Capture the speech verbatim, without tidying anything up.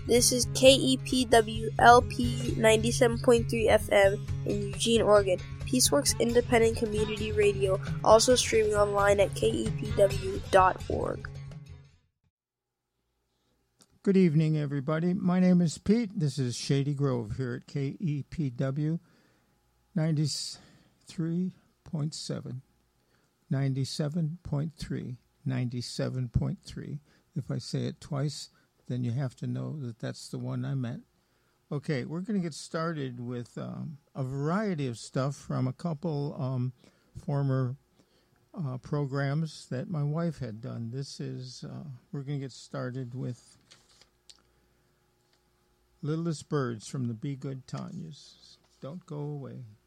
This is K E P W L P ninety-seven point three F M in Eugene, Oregon. Peaceworks Independent Community Radio, also streaming online at K E P W dot org. Good evening, everybody. My name is Pete. This is Shady Grove here at K E P W ninety-three point seven, ninety-seven point three, ninety-seven point three. If I say it twice, then you have to know that that's the one I meant. Okay, we're going to get started with um, a variety of stuff from a couple um, former uh, programs that my wife had done. This is, uh, we're going to get started with Littlest Birds from the Be Good Tanyas. Don't go away.